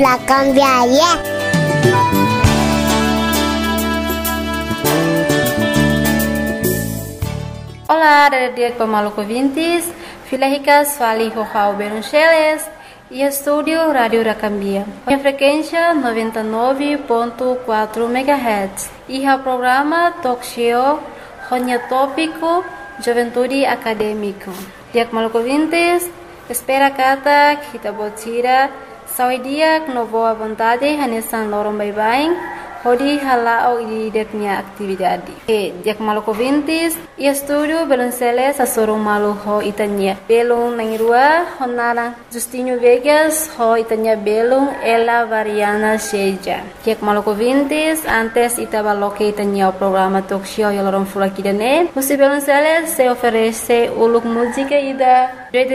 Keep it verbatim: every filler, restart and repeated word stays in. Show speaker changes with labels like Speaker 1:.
Speaker 1: La cambiaria.
Speaker 2: Olá, adik pemalu ouvintes, Filahicas Fali Rojau Beruncheles e estúdio Rádio Racambia. A frequência noventa e nove ponto quatro megahertz e o programa Talk Show Ronya Tópico Juventude Acadêmico. Diak malu ouvintes, espera kata kita botira saudia no boa vontade hanesan lorong bye-bye. Hodi halao i deknya atividade. E diak malu ouvintes, e estúdio Belunceles a sorong malu ho itanya. Belung nangirua honara Justinho Vegas ho itanya belung ela variana seja. Diak malu ouvintes, antes itaba loke itanya o programa talk show yolorong fulakidane. Musi Belunceles se oferece uluk música ida